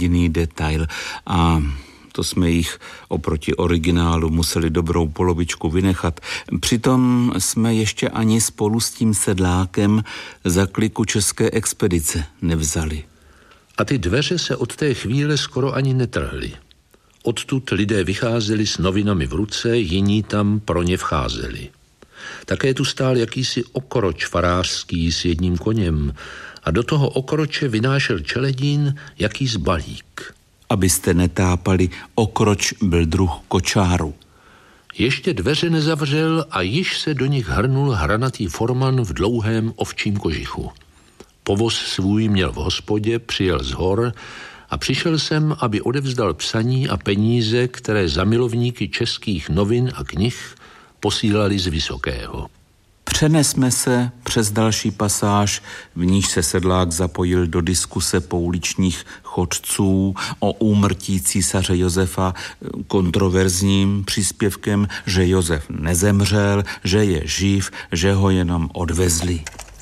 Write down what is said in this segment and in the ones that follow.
jediný detail a to jsme jich oproti originálu museli dobrou polovičku vynechat. Přitom jsme ještě ani spolu s tím sedlákem za kliku České expedice nevzali. A ty dveře se od té chvíle skoro ani netrhly. Odtud lidé vycházeli s novinami v ruce, jiní tam pro ně vcházeli. Také tu stál jakýsi okroč farářský s jedním koněm a do toho okroče vynášel čeledín jakýs balík. Abyste netápali, okroč byl druh kočáru. Ještě dveře nezavřel a již se do nich hrnul hranatý forman v dlouhém ovčím kožichu. Povoz svůj měl v hospodě, přijel z hor a přišel jsem, aby odevzdal psaní a peníze, které za milovníky českých novin a knih posílali z Vysokého. Přenesme se přes další pasáž, v níž se sedlák zapojil do diskuse pouličních chodců o úmrtí císaře Josefa kontroverzním příspěvkem, že Josef nezemřel, že je živ, že ho jenom odvezli.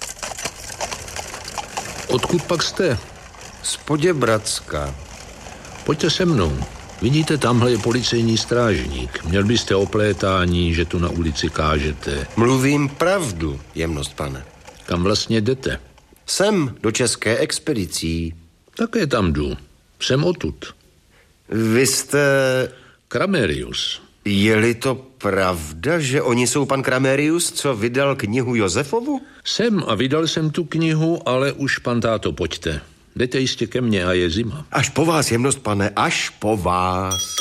Odkud pak jste? Z Poděbradska. Pojďte se mnou. Vidíte, tamhle je policejní strážník. Měl byste oplétání, že tu na ulici kážete. Mluvím pravdu, jemnost pane. Kam vlastně jdete? Sem, do České expedicí. Také tam jdu. Jsem odtud. Vy jste... Kramerius. Je-li to pravda, že oni jsou pan Kramerius, co vydal knihu Josefovu? Jsem a vydal jsem tu knihu, ale už, pan táto, pojďte. Jdete jistě ke mně a je zima. Až po vás, jemnost pane, až po vás.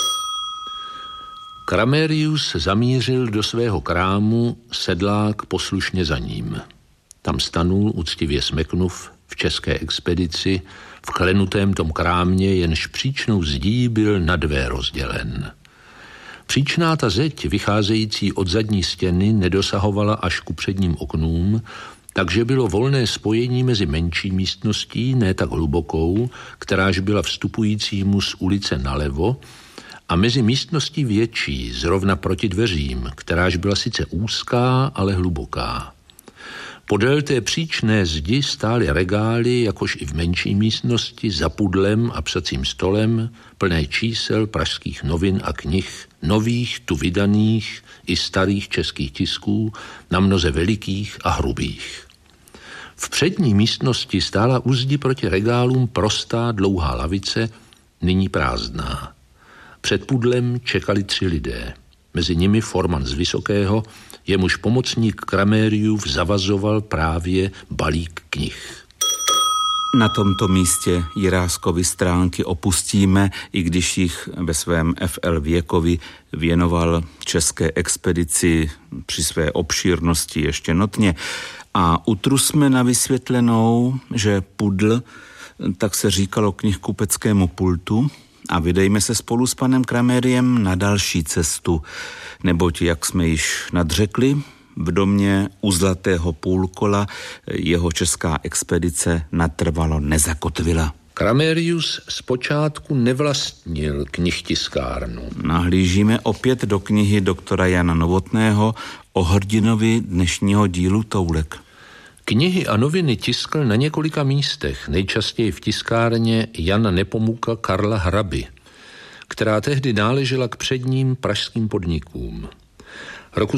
Kramerius zamířil do svého krámu, sedlák poslušně za ním. Tam stanul, úctivě smeknuv, v České expedici, v klenutém tom krámě, jenž příčnou zdí byl na dvě rozdělen. Příčná ta zeď, vycházející od zadní stěny, nedosahovala až ku předním oknům, takže bylo volné spojení mezi menší místností, ne tak hlubokou, kteráž byla vstupujícímu z ulice nalevo, a mezi místností větší, zrovna proti dveřím, kteráž byla sice úzká, ale hluboká. Podél té příčné zdi stály regály, jakož i v menší místnosti, za pudlem a psacím stolem, plné čísel pražských novin a knih, nových, tu vydaných i starých českých tisků, na mnoze velikých a hrubých. V přední místnosti stála u zdi proti regálům prostá dlouhá lavice, nyní prázdná. Před pudlem čekali 3 lidé. Mezi nimi forman z Vysokého, jemuž pomocník Krameriův zavazoval právě balík knih. Na tomto místě Jiráskovy stránky opustíme, i když jich ve svém F.L. Věkovi věnoval České expedici při své obšírnosti ještě notně. A utrusme na vysvětlenou, že pudl, tak se říkalo knihkupeckému pultu, a vydejme se spolu s panem Krameriem na další cestu, neboť, jak jsme již nadřekli, v domě u Zlatého půlkola jeho česká expedice natrvalo nezakotvila. Kramerius zpočátku nevlastnil knihtiskárnu. Nahlížíme opět do knihy doktora Jana Novotného o hrdinovi dnešního dílu Toulek. Knihy a noviny tiskl na několika místech, nejčastěji v tiskárně Jana Nepomuka Karla Hraby, která tehdy náležela k předním pražským podnikům. Roku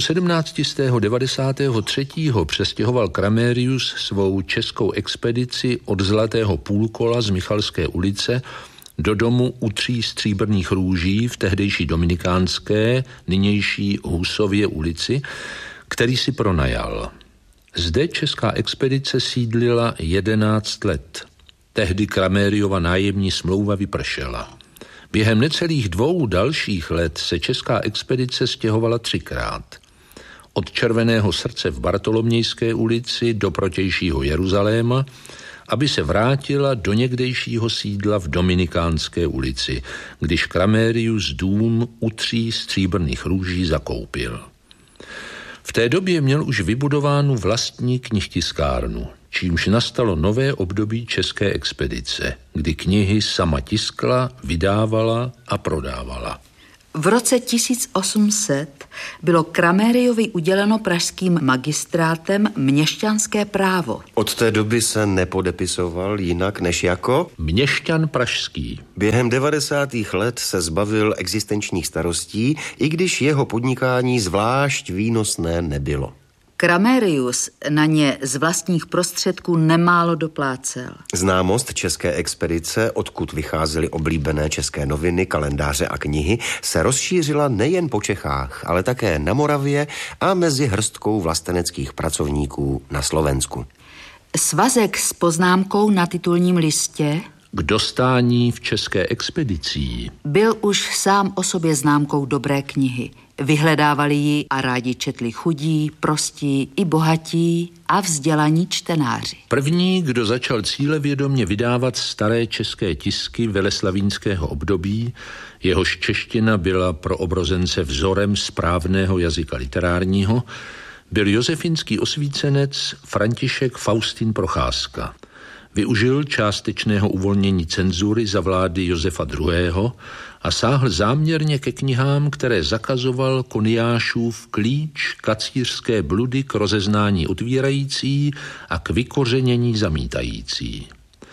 1793. přestěhoval Kramerius svou českou expedici od Zlatého půlkola z Michalské ulice do domu u 3 stříbrných růží v tehdejší Dominikánské, nynější Husově ulici, který si pronajal. Zde česká expedice sídlila 11 let. Tehdy Krameriova nájemní smlouva vypršela. Během necelých 2 dalších let se česká expedice stěhovala 3krát. Od Červeného srdce v Bartolomějské ulici do protějšího Jeruzaléma, aby se vrátila do někdejšího sídla v Dominikánské ulici, když Kramerius dům u 3 stříbrných růží zakoupil. V té době měl už vybudovánu vlastní knihtiskárnu, čímž nastalo nové období české expedice, kdy knihy sama tiskla, vydávala a prodávala. V roce 1800 bylo Kramériovi uděleno pražským magistrátem měšťanské právo. Od té doby se nepodepisoval jinak než jako měšťan pražský. Během 90. let se zbavil existenčních starostí, i když jeho podnikání zvlášť výnosné nebylo. Kramérius na ně z vlastních prostředků nemálo doplácel. Známost české expedice, odkud vycházely oblíbené české noviny, kalendáře a knihy, se rozšířila nejen po Čechách, ale také na Moravě a mezi hrstkou vlasteneckých pracovníků na Slovensku. Svazek s poznámkou na titulním listě K dostání v české expedicí byl už sám o sobě známkou dobré knihy. Vyhledávali ji a rádi četli chudí, prostí i bohatí a vzdělaní čtenáři. První, kdo začal cílevědomě vydávat staré české tisky veleslavínského období, jehož čeština byla pro obrozence vzorem správného jazyka literárního, byl josefínský osvícenec František Faustín Procházka. Využil částečného uvolnění cenzury za vlády Josefa II. A sáhl záměrně ke knihám, které zakazoval Koniášův klíč, kacířské bludy k rozeznání otvírající a k vykořenění zamítající.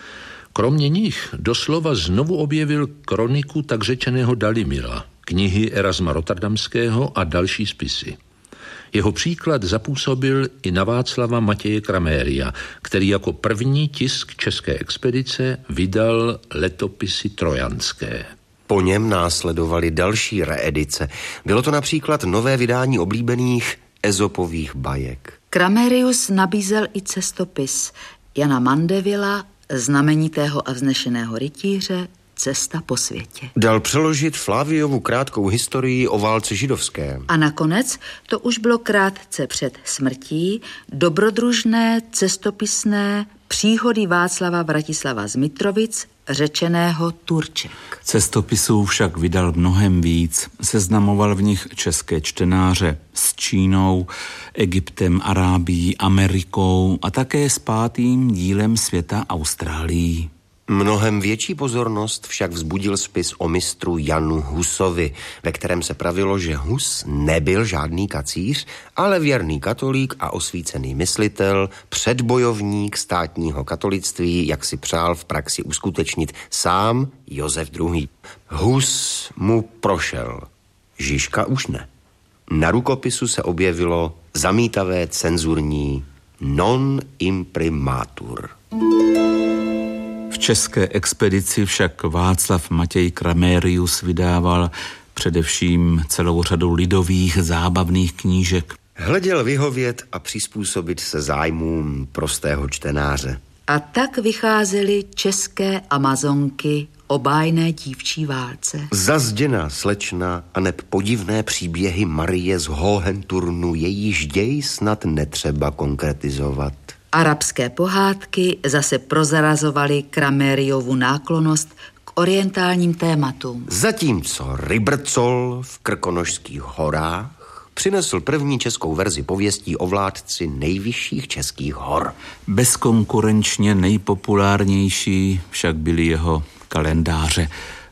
Kromě nich doslova znovu objevil kroniku tak řečeného Dalimila, knihy Erasma Rotterdamského a další spisy. Jeho příklad zapůsobil i na Václava Matěje Kraméria, který jako první tisk české expedice vydal letopisy trojanské. Po něm následovaly další reedice. Bylo to například nové vydání oblíbených Ezopových bajek. Kramérius nabízel i cestopis Jana Mandevilla, znamenitého a vznešeného rytíře, Cesta po světě. Dal přeložit Fláviovu krátkou historii o válce židovské. A nakonec, to už bylo krátce před smrtí, dobrodružné, cestopisné příhody Václava Vratislava z Mitrovic, řečeného Turček. Cestopisů však vydal mnohem víc. Seznamoval v nich české čtenáře s Čínou, Egyptem, Arábií, Amerikou a také s 5. dílem světa Austrálií. Mnohem větší pozornost však vzbudil spis o mistru Janu Husovi, ve kterém se pravilo, že Hus nebyl žádný kacíř, ale věrný katolík a osvícený myslitel, předbojovník státního katolictví, jak si přál v praxi uskutečnit sám Josef II. Hus mu prošel, Žižka už ne. Na rukopisu se objevilo zamítavé cenzurní non imprimatur. V české expedici však Václav Matěj Kramérius vydával především celou řadu lidových zábavných knížek. Hleděl vyhovět a přizpůsobit se zájmům prostého čtenáře. A tak vycházely české amazonky o bájné dívčí válce. Zazděná slečna a neb podivné příběhy Marie z Hohenturnu, jejíž děj snad netřeba konkretizovat. Arabské pohádky zase prozrazovaly Kramériovu náklonnost k orientálním tématům. Zatímco Rybrcol v Krkonošských horách přinesl první českou verzi pověstí o vládci nejvyšších českých hor. Bezkonkurenčně nejpopulárnější však byly jeho kalendáře.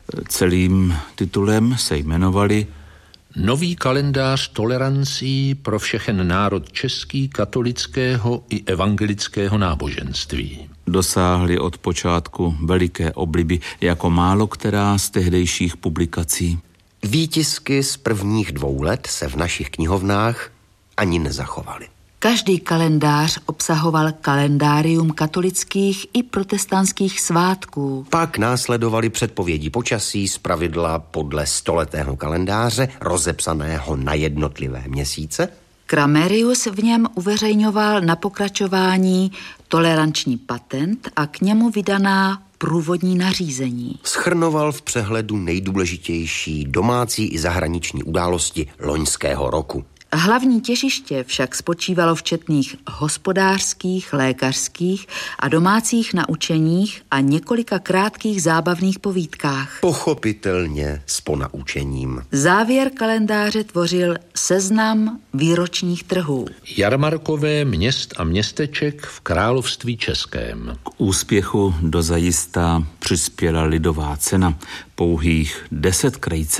Celým titulem se jmenovali Nový kalendář tolerancí pro všechen národ český, katolického i evangelického náboženství. Dosáhli od počátku veliké obliby jako málo která z tehdejších publikací. Výtisky z prvních 2 let se v našich knihovnách ani nezachovaly. Každý kalendář obsahoval kalendárium katolických i protestantských svátků. Pak následovaly předpovědi počasí zpravidla podle stoletého kalendáře, rozepsaného na jednotlivé měsíce. Kramérius v něm uveřejňoval na pokračování toleranční patent a k němu vydaná průvodní nařízení. Shrnoval v přehledu nejdůležitější domácí i zahraniční události loňského roku. Hlavní těžiště však spočívalo v četných hospodářských, lékařských a domácích naučeních a několika krátkých zábavných povídkách. Pochopitelně s ponaučením. Závěr kalendáře tvořil seznam výročních trhů. Jarmarkové měst a městeček v království českém. K úspěchu dozajista přispěla lidová cena pouhých 10 krejcarů.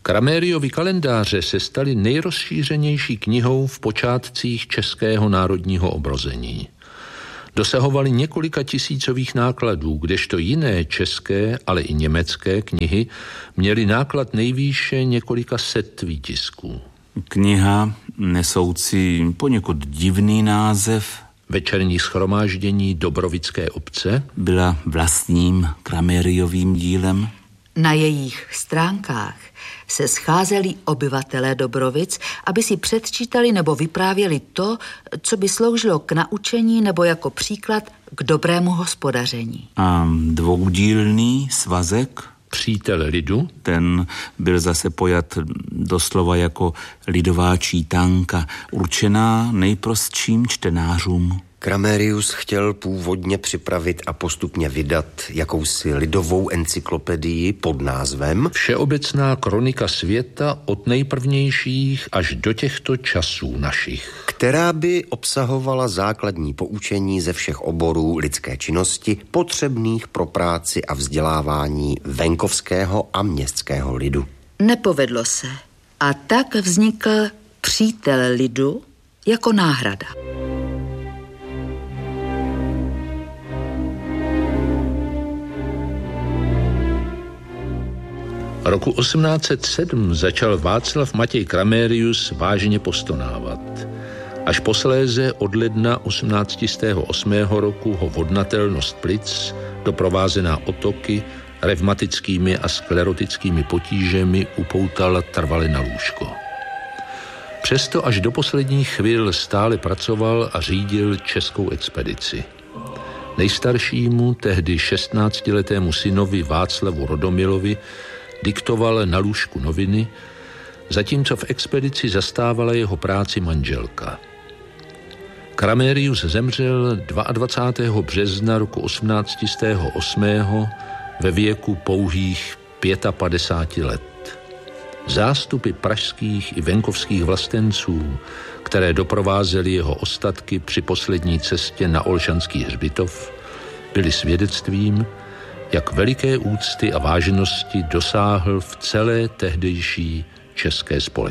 Kramériovy kalendáře se staly nejrozšířenější knihou v počátcích českého národního obrození. Dosahovaly několika tisícových nákladů, kdežto jiné české, ale i německé knihy měly náklad nejvýše několika set výtisků. Kniha nesoucí poněkud divný název Večerní shromáždění Dobrovické obce byla vlastním Kramériovým dílem. Na jejich stránkách se scházeli obyvatelé Dobrovic, aby si předčítali nebo vyprávěli to, co by sloužilo k naučení nebo jako příklad k dobrému hospodaření. A dvoudílný svazek, Přítel lidu, ten byl zase pojat doslova jako lidová čítanka, určená nejprostším čtenářům. Kramérius chtěl původně připravit a postupně vydat jakousi lidovou encyklopedii pod názvem Všeobecná kronika světa od nejprvnějších až do těchto časů našich, která by obsahovala základní poučení ze všech oborů lidské činnosti, potřebných pro práci a vzdělávání venkovského a městského lidu. Nepovedlo se a tak vznikl Přítel lidu jako náhrada. Roku 1807 začal Václav Matěj Kramérius vážně postonávat. Až posléze od ledna 1808. roku ho vodnatelnost plic, doprovázená otoky, revmatickými a sklerotickými potížemi upoutala trvale na lůžko. Přesto až do posledních chvil stále pracoval a řídil českou expedici. Nejstaršímu, tehdy 16letému synovi Václavu Rodomilovi diktoval na lůžku noviny, zatímco v expedici zastávala jeho práci manželka. Kramérius zemřel 22. března roku 1808. ve věku pouhých 55 let. Zástupy pražských i venkovských vlastenců, které doprovázely jeho ostatky při poslední cestě na Olšanský hřbitov, byly svědectvím, jak veliké úcty a vážnosti dosáhl v celé tehdejší české společnosti.